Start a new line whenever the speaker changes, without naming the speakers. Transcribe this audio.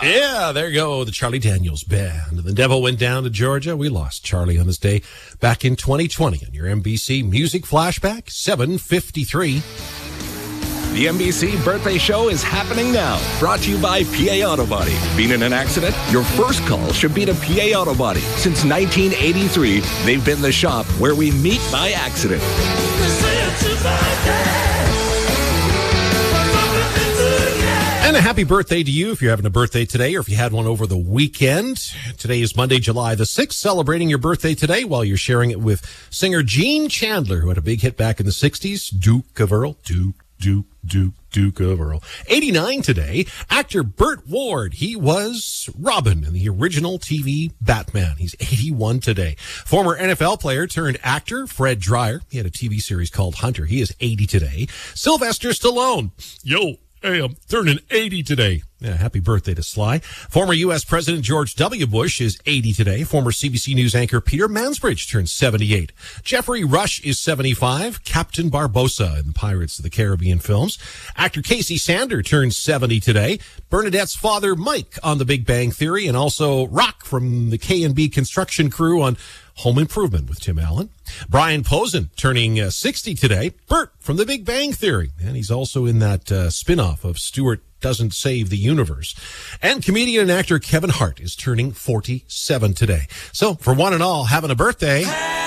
Yeah, there you go, the Charlie Daniels Band. The Devil went down to Georgia. We lost Charlie on this day back in 2020 on your NBC Music Flashback, 7:53.
The NBC Birthday Show is happening now. Brought to you by PA Auto Body. Been in an accident? Your first call should be to PA Auto Body. Since 1983, they've been the shop where we meet by accident.
And a happy birthday to you if you're having a birthday today or if you had one over the weekend. Today is Monday, July the 6th, celebrating your birthday today while you're sharing it with singer Gene Chandler, who had a big hit back in the 60s, Duke of Earl, Duke of Earl. 89 today, actor Burt Ward. He was Robin in the original TV Batman. He's 81 today. Former NFL player turned actor Fred Dryer. He had a TV series called Hunter. He is 80 today. Sylvester Stallone. Yo. Hey, I'm turning 80 today. Yeah, happy birthday to Sly. Former U.S. President George W. Bush is 80 today. Former CBC News anchor Peter Mansbridge turns 78. Jeffrey Rush is 75. Captain Barbossa in the Pirates of the Caribbean films. Actor Casey Sander turns 70 today. Bernadette's father, Mike, on The Big Bang Theory, and also Rock from the K&B construction crew on Home Improvement with Tim Allen. Brian Posen turning 60 today. Bert from The Big Bang Theory. And he's also in that spin-off of Stuart Doesn't Save the Universe. And comedian and actor Kevin Hart is turning 47 today. So for one and all, having a birthday.